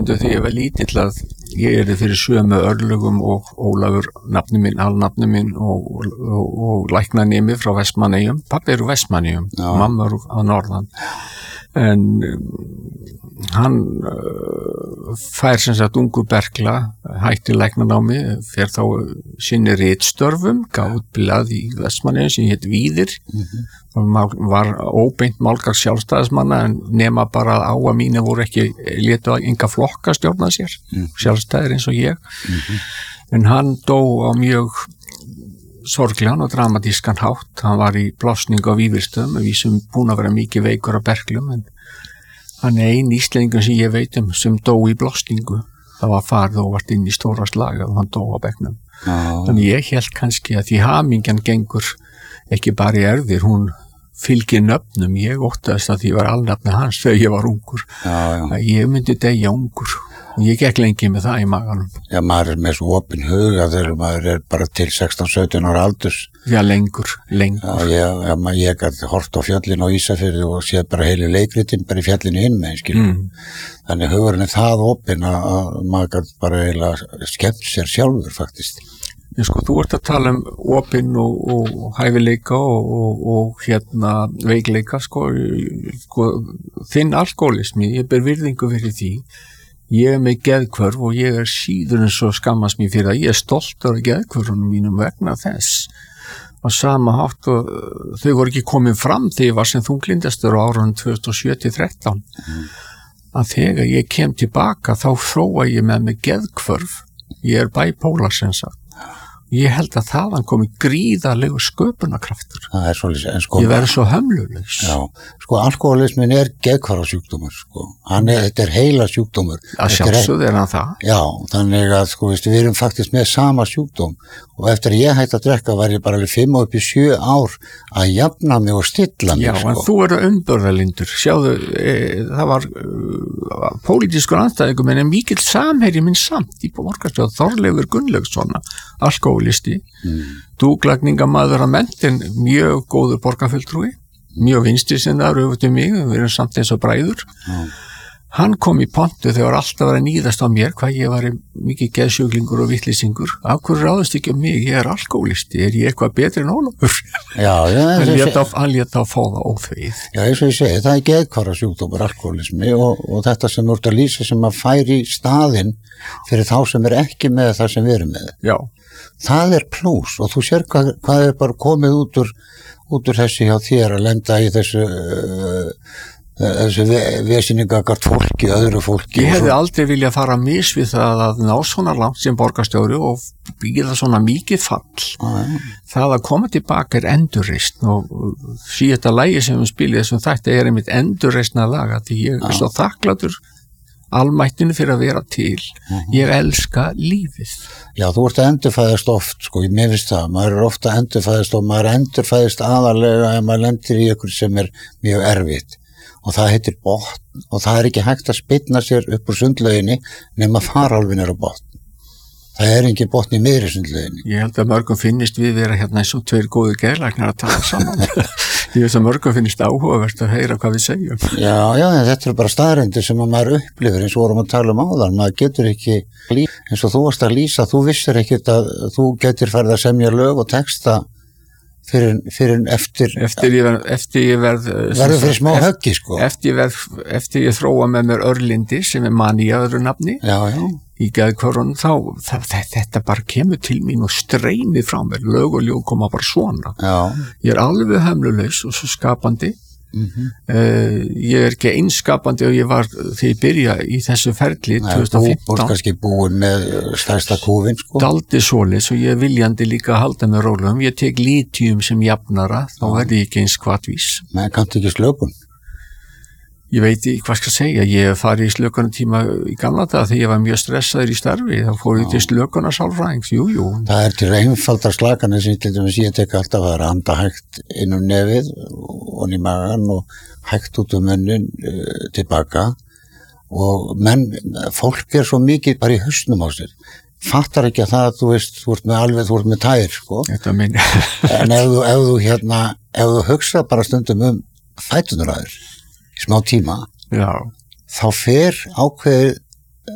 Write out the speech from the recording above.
mandu því ég var lítill að ég fyrir sömu örlögum og Ólafur nafni minn, alnafni minn og læknanemi frá Vestmannaeyjum. Pabbi úr Vestmannaeyjum, mamma úr að norðan. En hann fær sem sagt ungur berkla, hætti læknanámi, fer þá sinni ritstörfum, gaf út blað í Vestmannaeyjum sem hét Víðir, var óbeint málgagn sjálfstæðismanna en nema bara á að mínu voru ekki létu að enga flokka stjórna sér, sjálfstæðir eins og ég. En hann dó á mjög sorglegan og dramatískan hátt. Hann var í blásningu á Vífirstöðum, við sem búin að vera mikið veikur á berklum, en hann ein Íslendingur sem ég veit sem dó í blásningu. Það var farið og vart inn í stóra slag og hann dó á bekknum. Þannig ég hélt kannski að því hamingjan gengur ekki bara í erfðir, hún fylgir nöfnum. Ég óttaðist að því var alnafni hans þegar ég var ungur. Að ég myndi deyja ungur. Og ég gekk lengi með það í maganum. Já, maður með svo opinn huga þegar maður bara til 16-17 ára aldurs. Já, lengur. Já, ég gæti hort á fjöllin á Ísafirði og séð bara heilu leikritin bara í fjallinu hinn með, skilur. Þannig hugurinn það opinn að maður gæti bara eiginlega skemmt sér sjálfur, faktist. Sko, þú ert að tala opinn og hæfileika og veikleika, sko, þinn alkoholismi, ég ber virðingu fyrir því. Ég með geðhvörf og ég síður en svo skammast mér fyrir að ég stoltur af geðhvörfunum mínum vegna þess. Á sama hátt og þau voru ekki komin fram þegar ég var sem þunglindastur á árunum 2007-13. Að þegar ég kem tilbaka þá þróa ég með mig geðhvörf. Ég bipolar sem sagt. Ég held að þaðan komi gríðarlegu sköpunarkraftur. Það svolítið, en sko... Ég verður svo hömlulaus. Já, sko, alkoholismin geðhvarfasjúkdómur, sko. Þetta heila sjúkdómur. Að sjálfsögðu hann það. Já, þannig að, sko, við erum faktist með sama sjúkdóm og eftir að ég hætti að drekka var ég bara alveg 5 upp í 7 ár að jafna mig og stilla mig, Já, sko. en þú eru umbörðalindur. Sjáðu, það var pólitískur andstæðingur, en mikill samherji minn samt í borgarstjórn, Þorleifur Gunnlaugsson, alkoholisti, dúglagningamæður að mentin, mjög góður borgarfulltrúi, mjög vinstri sinnaður öfugt mig, við erum samt eins og bræður. Hann kom í pontu þegar alltaf var að níðast á mér hvað ég var mikið geðsjúklingur og vitleysingur. Af hverju ráðast ekki mig? Ég alkoholisti. Ég eitthvað betri en Ólafur? Já. Hann lét á fá það óþvegið. Já, eins og ég segi, það geðhvarfasjúkdómur alkoholismi og þetta sem þú ert að lýsa sem að færi staðinn fyrir þá sem ekki með það sem við erum með. Já. Það plús og þú sér hvað bara komið út úr þessi hjá þér að lenda í þessu vesyningagart fólki, öðru fólki. Ég hefði aldrei viljað fara mis við það að ná svona langt sem borgarstjóri og byggja það svona mikið fall. Það að koma tilbaka endurreisn og síðan lagi sem við spilið þessum þætti einmitt endurreisna laga því ég svo þakklátur almættinu fyrir að vera til. Ég elska lífið. Já, þú ert að endurfæðast oft, sko, mér finnst það. Maður ofta að endurfæðast og maður endurfæðast aðalega ef maður lendir í ykkur sem mjög erfitt. Og það heitir botn og það ekki hægt að spinna sér upp úr sundlauginni nema farálfin á botn. Það ekki botn í miðri sundlauginni. Ég held að mörgum finnist við vera hérna eins og tveir góðu geðlæknar að tala saman. Ég veist að mörgum finnst áhugavert að heyra hvað við segjum. Já, þetta bara staðreyndir sem að maður upplifir eins og vorum að tala áðan. Maður getur ekki, eins og þú varst að lýsa, þú vissir ekkert að þú getur farið að semja lög og texta fyrir eftir ég verður fyrir smá höggi, sko. Eftir ég þróa með mér örlindi sem mani öðru nafni í geðhvörfunum, þá þetta bara kemur til mín og streymir frá mér, lög og ljóð koma bara svona. Ég alveg hömlulaus og svo skapandi. Ég ekki einskapandi og ég var þegar ég byrja í þessu ferli 2015. Þú kannski búin með stærsta kúfin, sko. Daldi svoleiðis og ég viljandi líka að halda með rólum. Ég tek lítium sem jafnara, þá verði ég ekki eins hvatvís. Nei, kanntu ekki slökun? Ég veit ekki hvað skal segja. Ég farið í slökunartíma í gamla daga þegar ég var mjög stressaður í starfi. Þá fór ég til slökunarsálfræðings. Jú. Það til einfaldar slakanir sem til dæmis ég tek alltaf að anda hægt inn nefið og í magan og hægt út munnin tilbaka og fólk svo mikið bara í hausnum á sér. Fattar ekki að það að þú veist, þú ert með tær, sko. Þetta minn. En ef þú hugsa bara stundum fætunar að þér í smá tíma, þá fer ákveðið